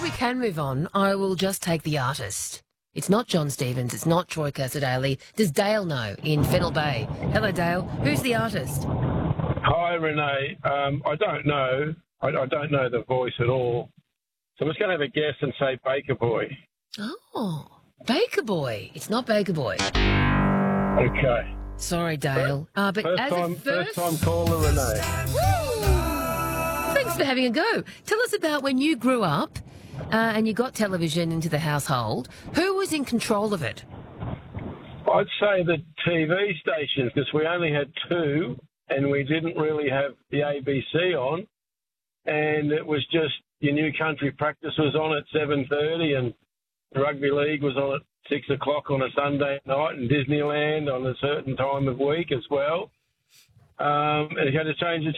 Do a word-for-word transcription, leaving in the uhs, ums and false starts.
we can move on, I will just take the artist. It's not John Stevens, it's not Troy Cassar-Daley. Does Dale know in Fennell Bay? Hello, Dale. Who's the artist? Hi, Renee. Um, I don't know. I, I don't know the voice at all. So I'm just going to have a guess and say Baker Boy. Oh, Baker Boy. It's not Baker Boy. Okay. Sorry, Dale. Uh, but First as time, a first... first time caller, Renee. Woo! Thanks for having a go. Tell us about when you grew up uh, and you got television into the household. Who was in control of it? I'd say the T V stations, because we only had two and we didn't really have the A B C on. And it was just your new country practice was on at seven thirty and the rugby league was on at six o'clock on a Sunday night and Disneyland on a certain time of week as well. Um, and you had to change the